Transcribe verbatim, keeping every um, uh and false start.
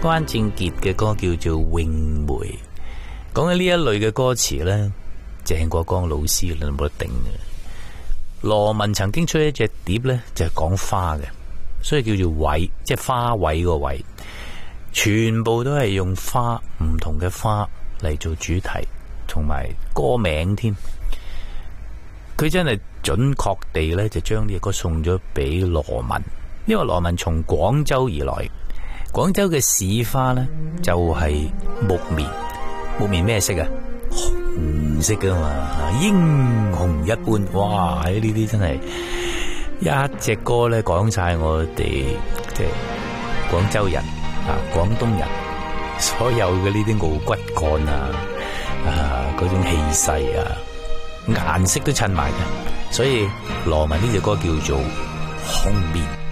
關正傑嘅歌叫做《詠梅》，講緊呢一類嘅歌詞呢，鄭國江老師你冇得頂嘅。羅文曾經出一隻碟呢，就係講花嘅，所以叫做卉，即係花卉個卉，全部都係用花唔同嘅花嚟做主題，同埋歌名添。佢真係準確地呢，就將呢個歌送咗俾羅文，因為羅文從廣州而來。廣州嘅市花呢，就係木棉，木棉咩色啊？紅色噶嘛，英雄一般。哇！呢啲真係一隻歌呢，講晒我哋即係廣州人啊，廣東人所有嘅呢啲傲骨幹啊，啊嗰種氣勢啊，顏色都襯埋嘅。所以羅文呢隻歌叫做紅棉。